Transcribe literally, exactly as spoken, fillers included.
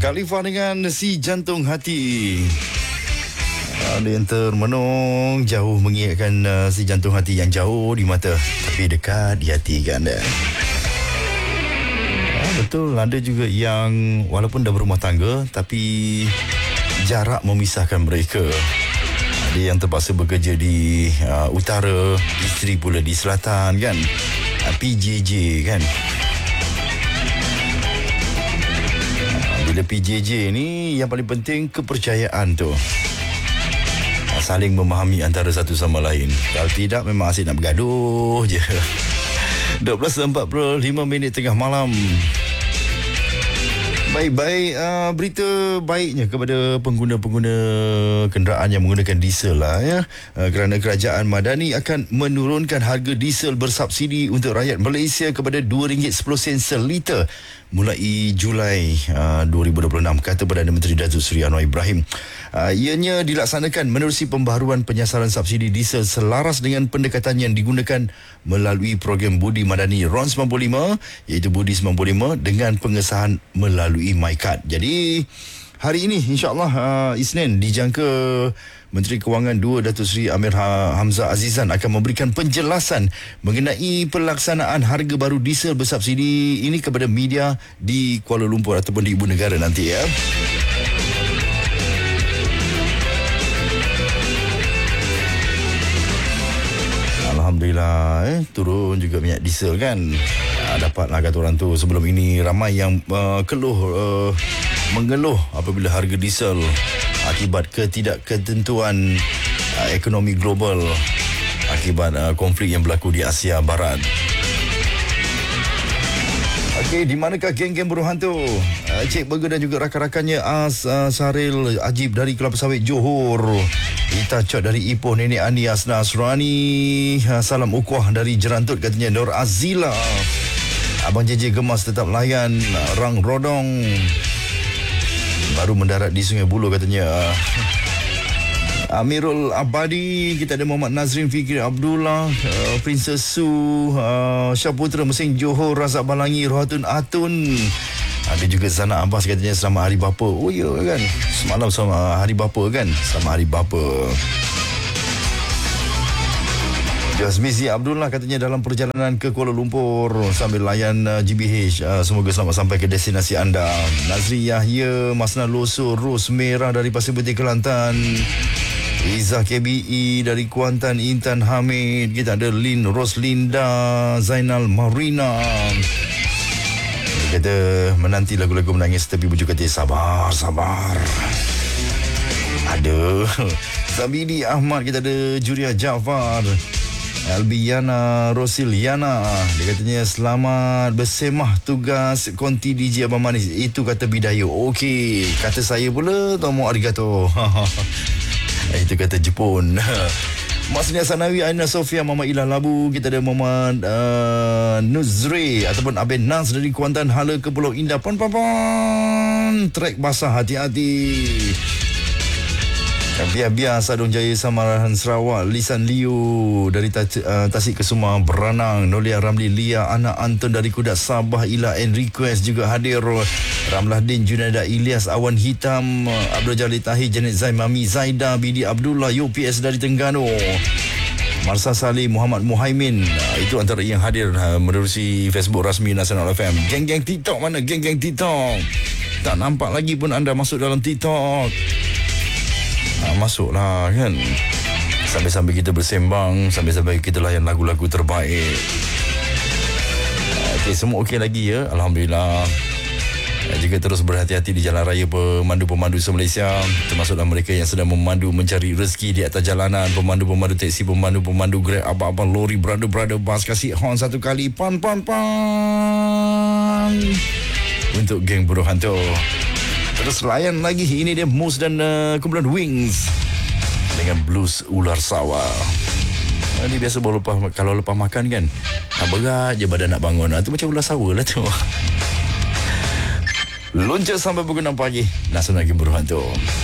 Khalifa dengan Si Jantung Hati. Ada yang termenung, jauh mengingatkan uh, si jantung hati yang jauh di mata, tapi dekat di hati kan. Ah, betul, ada juga yang walaupun dah berumah tangga, tapi jarak memisahkan mereka. Ada yang terpaksa bekerja di uh, utara, isteri pula di selatan kan. uh, P J J kan. Bila P J J ni, yang paling penting kepercayaan tu, saling memahami antara satu sama lain. Kalau tidak, memang asyik nak bergaduh je. dua belas empat puluh lima minit tengah malam. Baik-baik, uh, berita baiknya kepada pengguna-pengguna kenderaan yang menggunakan diesel lah ya. Uh, kerana kerajaan Madani akan menurunkan harga diesel bersubsidi untuk rakyat Malaysia kepada dua ringgit sepuluh sen seliter mulai Julai uh, dua ribu dua puluh enam, kata Perdana Menteri Datuk Seri Anwar Ibrahim. Uh, ianya dilaksanakan menerusi pembaharuan penyasaran subsidi diesel selaras dengan pendekatan yang digunakan melalui program Budi Madani R O N sembilan puluh lima, iaitu Budi sembilan puluh lima, dengan pengesahan melalui MyCard. Jadi hari ini insya-Allah uh, Isnin dijangka Menteri Kewangan dua Datuk Seri Amir Hamzah Azizan akan memberikan penjelasan mengenai pelaksanaan harga baru diesel bersubsidi ini kepada media di Kuala Lumpur ataupun di ibu negara nanti ya. Alhamdulillah, eh, turun juga minyak diesel kan. Ah, dapatlah kata orang tu. Sebelum ini ramai yang uh, keluh uh, mengeluh apabila harga diesel akibat ketidakketentuan uh, ekonomi global akibat uh, konflik yang berlaku di Asia Barat. Okey, di manakah geng-geng buruh hantu? Uh, Cik Burger dan juga rakan-rakannya As uh, Saril Ajib dari Kelapa Sawit Johor, Ita Cot dari Ipoh, Nenek Ani Asna Asrani, uh, salam ukuah dari Jerantut katanya Nur Azila, Abang J J Gemas tetap layan, uh, Rang Rodong baru mendarat di Sungai Buloh katanya. uh, Amirul Abadi, kita ada Muhammad Nazrin Fikri Abdullah, uh, Princess Su, uh, Syaputra Mesin Johor, Razak Balangi, Rohatun Atun. Ada juga Zana Abbas katanya selamat Hari Bapa. Oh ya kan, semalam selamat Hari Bapa kan. Selamat Hari Bapa. Jasmizi Abdullah katanya dalam perjalanan ke Kuala Lumpur sambil layan uh, G B H. Uh, semoga selamat sampai ke destinasi anda. Nazri Yahya, Masna Loso, Ros Merah dari Pasir Putih Kelantan, Izzah K B E dari Kuantan, Intan Hamid. Kita ada Lin Roslinda, Zainal Marina. Dia kata menanti lagu-lagu menangis tepi bujur katil. Sabar, sabar. Ada Zabidi Ahmad, kita ada Juria Jaafar, Albiana Rosiliana. Dia katanya selamat bersemah tugas konti D J Abang Manis. Itu kata Bidayo. Okey, kata saya pula tomo arigato. Itu kata Jepun. Masnia Sanawi, Aina Sofia, Mama Ilah Labu. Kita ada Muhammad uh, Nuzri ataupun Aben Nas dari Kuantan Hala ke Pulau Indah. Pon pon pon. Trek basah, hati-hati. Biar-biar Sadung Jaya Samarahan Sarawak, Lisan Liu dari uh, Tasik Kesuma Beranang, Nolia Ramli Lia, anak Anton dari Kudat Sabah, Ila and Request juga hadir, Ramlah Din Junada Ilyas, Awan Hitam, Abdul Jalil Tahir, Janet Zai, Mami Zaida, Bidi Abdullah, U P S dari Terengganu, Marsa Salih, Muhammad Muhaimin. uh, Itu antara yang hadir uh, menerusi Facebook rasmi Nasional F M. Geng-geng TikTok mana? Geng-geng TikTok tak nampak lagi pun anda masuk dalam TikTok. Ha, masuklah kan, sambil-sambil kita bersembang, sambil-sambil kita layan lagu-lagu terbaik. Okey, semua okey lagi ya, Alhamdulillah. Ya, juga terus berhati-hati di jalan raya pemandu-pemandu se-Malaysia, termasuklah mereka yang sedang memandu mencari rezeki di atas jalanan, pemandu-pemandu teksi, pemandu-pemandu Grab, abang-abang lori, brother-brother bus, kasih horn satu kali, pan pan pan untuk geng buruh hantu. Terus layan lagi, ini dia Mus dan uh, kumpulan Wings dengan Blues Ular Sawah. Ini biasa baru lepas, kalau lepas makan kan, nak berat je badan nak bangun. Itu macam ular sawah lah tu. Loncat sampai pukul enam pagi. Nasional Geng Buruh Hantu.